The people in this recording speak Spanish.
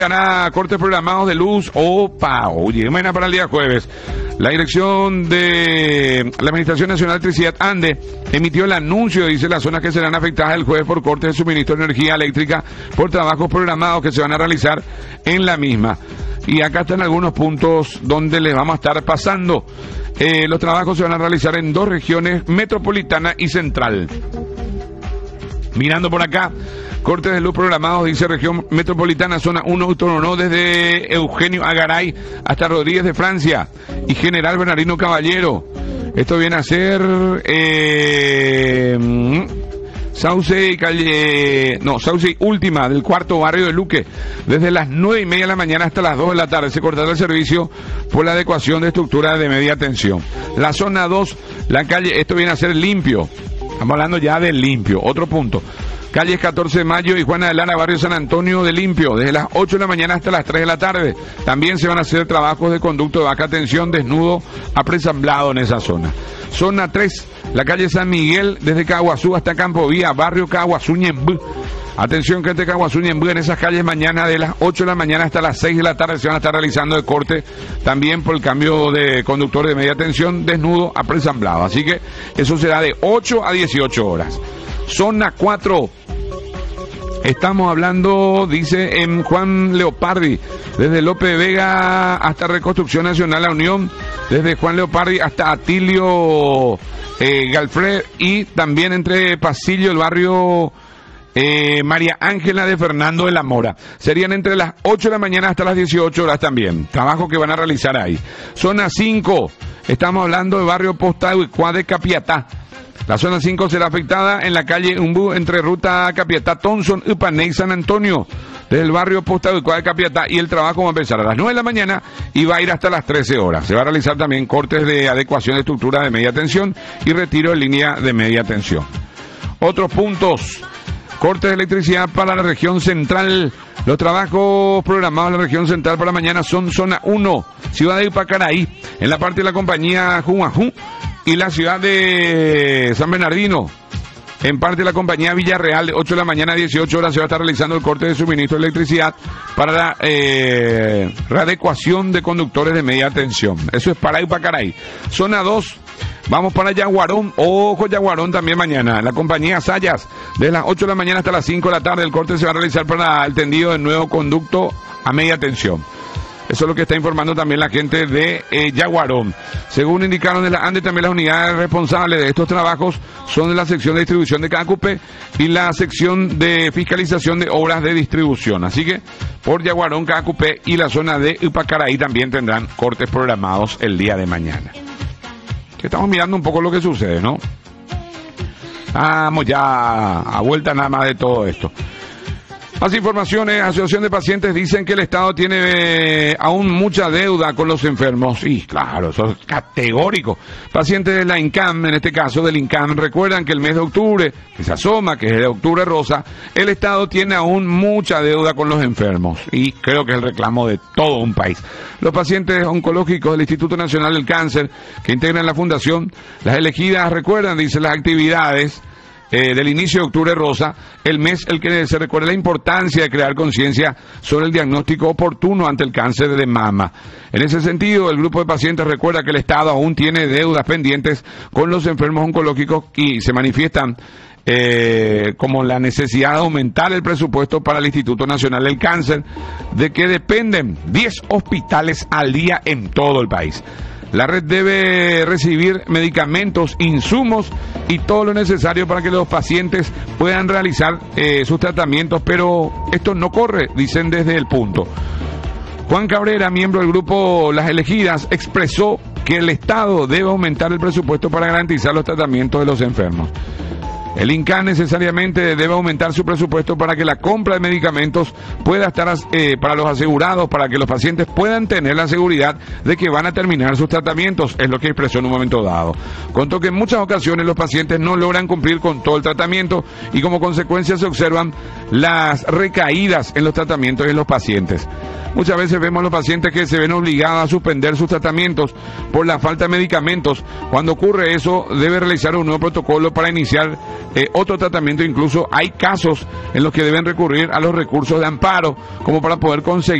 Hará cortes programados de luz oye, mañana para el día jueves. La dirección de la Administración Nacional de Electricidad, ANDE, emitió el anuncio, dice, las zonas que serán afectadas el jueves por cortes de suministro de energía eléctrica por trabajos programados que se van a realizar en la misma. Y acá están algunos puntos donde les vamos a estar pasando. Los trabajos se van a realizar en 2 regiones, metropolitana y central. Mirando por acá, cortes de luz programados, dice región metropolitana, zona 1, Autonomó, desde Eugenio Agaray hasta Rodríguez de Francia y General Bernardino Caballero. Esto viene a ser Sauce y Última del cuarto barrio de Luque, desde las 9:30 de la mañana hasta las 2 de la tarde. Se cortará el servicio por la adecuación de estructura de media tensión. La zona 2, la calle, esto viene a ser Limpio. Estamos hablando ya de Limpio. Otro punto. Calles 14 de Mayo y Juana de Lara, barrio San Antonio de Limpio, desde las 8 de la mañana hasta las 3 de la tarde. También se van a hacer trabajos de conducto de baja tensión, desnudo, apresamblado en esa zona. Zona 3, la calle San Miguel, desde Caguazú hasta Campo Vía, barrio Caguazú Ñembú. Atención, gente de Caguazú Ñembú, en esas calles mañana de las 8 de la mañana hasta las 6 de la tarde se van a estar realizando de corte también por el cambio de conductor de media tensión, desnudo, apresamblado. Así que eso será de 8 a 18 horas. Zona 4. Estamos hablando, dice, en Juan Leopardi, desde López Vega hasta Reconstrucción Nacional La Unión, desde Juan Leopardi hasta Atilio Galfred, y también entre Pasillo, el barrio María Ángela de Fernando de la Mora. Serían entre las 8 de la mañana hasta las 18 horas también. Trabajo que van a realizar ahí. Zona 5, estamos hablando de barrio Postal de Capiatá. La zona 5 será afectada en la calle Umbú entre ruta Capiatá, Thompson, Upaney, San Antonio, desde el barrio Posta de Capiatá, y el trabajo va a empezar a las 9 de la mañana y va a ir hasta las 13 horas. Se va a realizar también cortes de adecuación de estructura de media tensión y retiro de línea de media tensión. Otros puntos. Cortes de electricidad para la región central. Los trabajos programados en la región central para mañana son zona 1, ciudad de Ipacaraí, en la parte de la compañía Jumajú, y la ciudad de San Bernardino, en parte de la compañía Villarreal, de 8 de la mañana a 18 horas se va a estar realizando el corte de suministro de electricidad para la readecuación de conductores de media tensión. Eso es para Ipacaraí. Zona 2, vamos para Yaguarón. Ojo, Yaguarón también mañana. La compañía Sayas, desde las 8 de la mañana hasta las 5 de la tarde, el corte se va a realizar para el tendido del nuevo conducto a media tensión. Eso es lo que está informando también la gente de Yaguarón. Según indicaron de la ANDE, también las unidades responsables de estos trabajos son de la sección de distribución de Cacupe y la sección de fiscalización de obras de distribución. Así que por Yaguarón, Cacupe y la zona de Ipacaraí también tendrán cortes programados el día de mañana. Estamos mirando un poco lo que sucede, ¿no? Vamos ya a vuelta nada más de todo esto. Más informaciones. Asociación de Pacientes dicen que el Estado tiene aún mucha deuda con los enfermos. Y claro, eso es categórico. Pacientes de la INCAM, en este caso del INCAM, recuerdan que el mes de octubre, que se asoma, que es el de octubre rosa, el Estado tiene aún mucha deuda con los enfermos. Y creo que es el reclamo de todo un país. Los pacientes oncológicos del Instituto Nacional del Cáncer, que integran la fundación, las elegidas recuerdan, dicen, las actividades del inicio de Octubre Rosa, el mes el que se recuerda la importancia de crear conciencia sobre el diagnóstico oportuno ante el cáncer de mama. En ese sentido, el grupo de pacientes recuerda que el Estado aún tiene deudas pendientes con los enfermos oncológicos y se manifiestan como la necesidad de aumentar el presupuesto para el Instituto Nacional del Cáncer, de que dependen 10 hospitales al día en todo el país. La red debe recibir medicamentos, insumos y todo lo necesario para que los pacientes puedan realizar sus tratamientos, pero esto no corre, dicen desde el punto. Juan Cabrera, miembro del grupo Las Elegidas, expresó que el Estado debe aumentar el presupuesto para garantizar los tratamientos de los enfermos. El INCAN necesariamente debe aumentar su presupuesto para que la compra de medicamentos pueda estar para los asegurados, para que los pacientes puedan tener la seguridad de que van a terminar sus tratamientos, es lo que expresó en un momento dado. Contó que en muchas ocasiones los pacientes no logran cumplir con todo el tratamiento y como consecuencia se observan las recaídas en los tratamientos y en los pacientes. Muchas veces vemos a los pacientes que se ven obligados a suspender sus tratamientos por la falta de medicamentos. Cuando ocurre eso, debe realizar un nuevo protocolo para iniciar otro tratamiento. Incluso hay casos en los que deben recurrir a los recursos de amparo como para poder conseguir